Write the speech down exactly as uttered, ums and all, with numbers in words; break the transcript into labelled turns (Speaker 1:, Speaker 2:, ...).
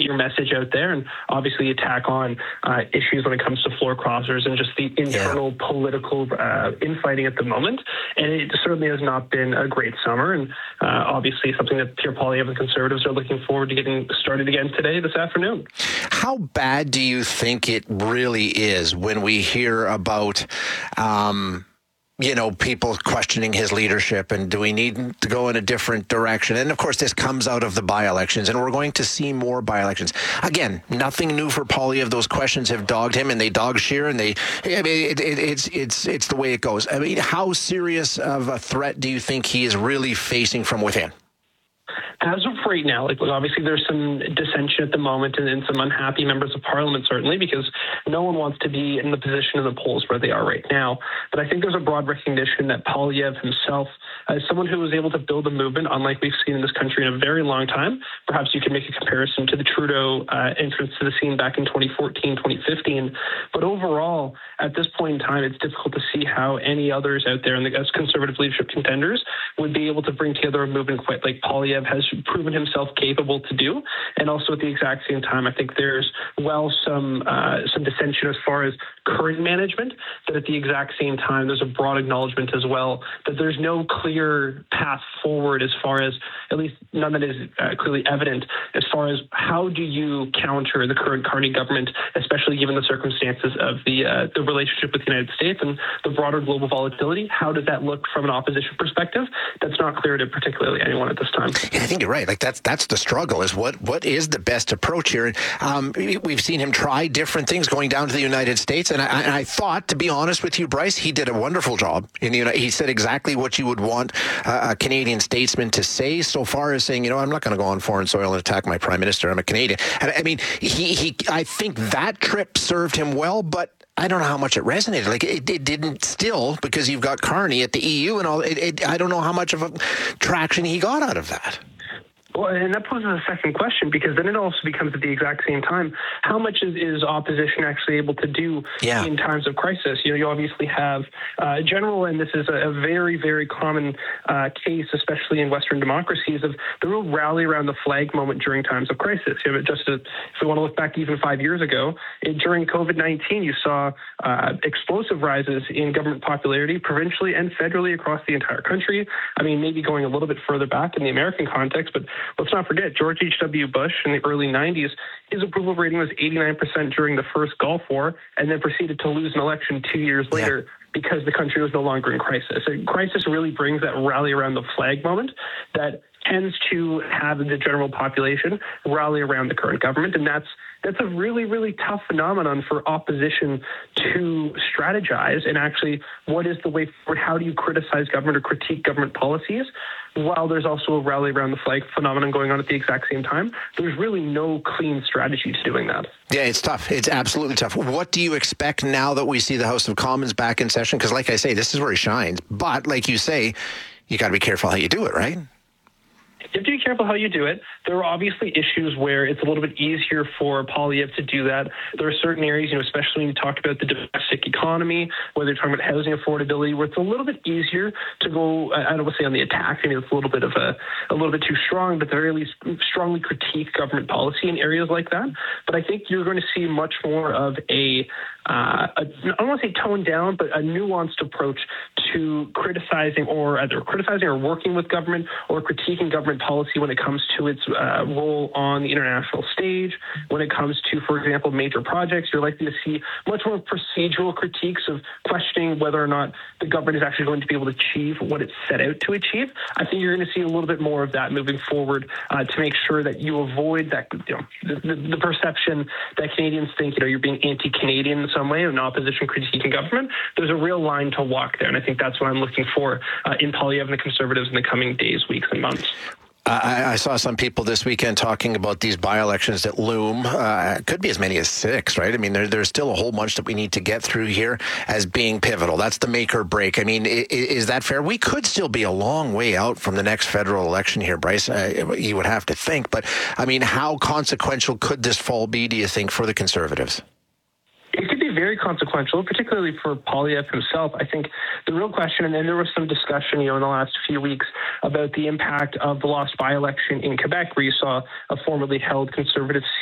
Speaker 1: your message out there and obviously attack on uh, issues when it comes to floor crossers and just the internal yeah. political uh, infighting at the moment. And it certainly has not been a great summer, and uh, obviously something that Pierre Poilievre and the Conservatives are looking forward to getting started again today, this afternoon.
Speaker 2: How bad do you think it really is when we hear about um you know, people questioning his leadership, and do we need to go in a different direction? And of course, this comes out of the by-elections, and we're going to see more by-elections. Again, nothing new for Poilievre. Those questions have dogged him, and they dog Scheer, and they, I mean, it, it, it's, it's, it's the way it goes. I mean, how serious of a threat do you think he is really facing from within?
Speaker 1: As of right now, like obviously there's some dissension at the moment and, and some unhappy members of parliament, certainly, because no one wants to be in the position of the polls where they are right now. But I think there's a broad recognition that Poilievre himself, as someone who was able to build a movement unlike we've seen in this country in a very long time, perhaps you can make a comparison to the Trudeau uh, entrance to the scene back in twenty fourteen, twenty fifteen. But overall, at this point in time, it's difficult to see how any others out there in the as conservative leadership contenders would be able to bring together a movement quite like Poilievre has proven himself capable to do. And also at the exact same time, I think there's, well, some uh, some dissension as far as current management, that at the exact same time, there's a broad acknowledgement as well that there's no clear path forward as far as, at least none that is uh, clearly evident, as far as how do you counter the current Carney government, especially given the circumstances of the uh, the relationship with the United States and the broader global volatility. How does that look from an opposition perspective? That's not clear to particularly anyone at this time.
Speaker 2: Yeah, I think you're right. Like that's that's the struggle, is what what is the best approach here? Um, we've seen him try different things going down to the United States, and I, and I thought, to be honest with you, Bryce, he did a wonderful job. In the United, he said exactly what you would want uh, a Canadian statesman to say, so far as saying, you know, I'm not going to go on foreign soil and attack my prime minister. I'm a Canadian. And I mean, he he. I think that trip served him well, but I don't know how much it resonated. Like it, it didn't still, because you've got Carney at the E U and all. It, it, I don't know how much of a traction he got out of that.
Speaker 1: Well, and that poses a second question, because then it also becomes at the exact same time, how much is, is opposition actually able to do yeah. in times of crisis? You know, you obviously have uh, general, and this is a, a very, very common uh, case, especially in Western democracies, of the real rally around the flag moment during times of crisis. You know, just to, if we want to look back even five years ago, it, during COVID nineteen, you saw uh, explosive rises in government popularity, provincially and federally across the entire country. I mean, maybe going a little bit further back in the American context, but let's not forget, George H W. Bush in the early nineties, his approval rating was eighty-nine percent during the first Gulf War, and then proceeded to lose an election two years later yeah. because the country was no longer in crisis. And crisis really brings that rally around the flag moment that tends to have the general population rally around the current government, and that's that's a really, really tough phenomenon for opposition to strategize. And actually, what is the way forward? How do you criticize government or critique government policies while there's also a rally around the flag phenomenon going on at the exact same time? There's really no clean strategy to doing that.
Speaker 2: Yeah, it's tough. It's absolutely tough. What do you expect now that we see the House of Commons back in session? Because like I say, this is where he shines. But like you say, you got to be careful how you do it, right?
Speaker 1: You have to be careful how you do it. There are obviously issues where it's a little bit easier for Poilievre to do that. There are certain areas, you know, especially when you talk about the domestic economy, whether you're talking about housing affordability, where it's a little bit easier to go, I don't want to say on the attack, I mean, it's a little bit of a, a little bit too strong, but at the very least strongly critique government policy in areas like that. But I think you're going to see much more of a, uh, a I don't want to say toned down, but a nuanced approach to criticizing or either criticizing or working with government or critiquing government policy when it comes to its uh, role on the international stage. When it comes to, for example, major projects, you're likely to see much more procedural critiques of questioning whether or not the government is actually going to be able to achieve what it's set out to achieve. I think you're going to see a little bit more of that moving forward uh, to make sure that you avoid that, you know, the, the, the perception that Canadians think, you know, you're being anti-Canadian in some way, an opposition critiquing government. There's a real line to walk there, and I think that's what I'm looking for uh, in Poilievre and the Conservatives in the coming days, weeks, and months.
Speaker 2: I, I saw some people this weekend talking about these by-elections that loom. Uh, it could be as many as six, right? I mean, there, there's still a whole bunch that we need to get through here as being pivotal. That's the make or break. I mean, is, is that fair? We could still be a long way out from the next federal election here, Bryce. Uh, you would have to think. But, I mean, how consequential could this fall be, do you think, for the Conservatives?
Speaker 1: It could be very consequential, particularly for Poilievre himself. I think the real question, and then there was some discussion, you know, in the last few weeks about the impact of the lost by-election in Quebec, where you saw a formerly held Conservative